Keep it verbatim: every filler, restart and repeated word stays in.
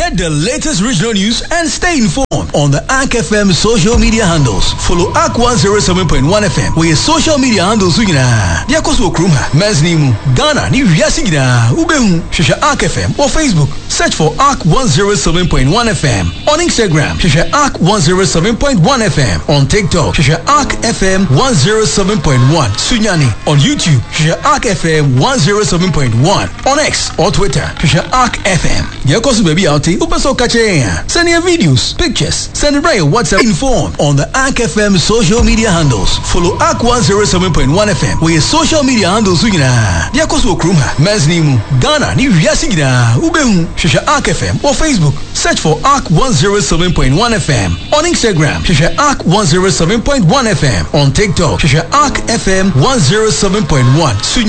Get the latest regional news and stay informed on the A R C F M social media handles. Follow A R C one oh seven point one F M where your social media handles you na. Dia koso kruma, Mesnimu, Ghana, ni wiasi gina. Ubehu, shesha A R C F M or Facebook. Search for A R C one oh seven point one F M. On Instagram, shesha A R C one oh seven point one F M. On TikTok, shesha A R C F M one oh seven point one. Sunyani. On YouTube, shesha A R C F M one oh seven point one. On X or Twitter, shesha A R C F M. Dia koso baby outi, upeso kache ya. Send your videos, pictures, send it by your WhatsApp. Inform on the A R C F M social media handles. Follow A R C one oh seven point one F M where your social media handles you na. Dia koso kruma, Mesnimu, Ghana, ni wiasi gina. Ubehu, shesha A R C F M or Facebook. Search for A R C one oh seven point one F M. On Instagram, shesha A R C one oh seven point one F M. On TikTok, shesha A R C F M one oh seven point one.